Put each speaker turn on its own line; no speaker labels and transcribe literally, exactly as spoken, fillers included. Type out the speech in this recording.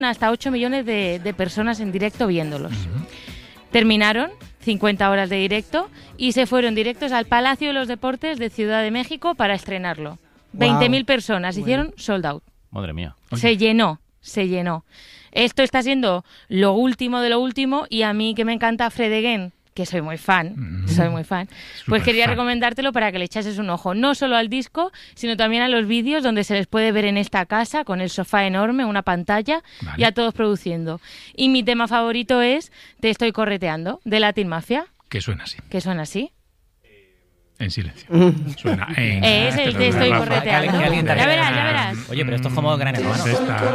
hasta ocho millones de, de personas en directo viéndolos. Uh-huh. Terminaron cincuenta horas de directo y se fueron directos al Palacio de los Deportes de Ciudad de México para estrenarlo. Wow. veinte mil personas bueno. hicieron sold out.
Madre mía.
Oye. Se llenó, se llenó. Esto está siendo lo último de lo último y a mí que me encanta Fred Again, que soy muy fan, mm. soy muy fan, Super pues quería fan. recomendártelo para que le echases un ojo, no solo al disco, sino también a los vídeos donde se les puede ver en esta casa, con el sofá enorme, una pantalla, vale. y a todos produciendo. Y mi tema favorito es Te estoy correteando, de Latin Mafia.
Que suena así.
Que suena así.
En silencio. Suena en...
Es el Te estoy correteando. Ya verás, ya verás.
Oye, pero esto es como Gran Hermano.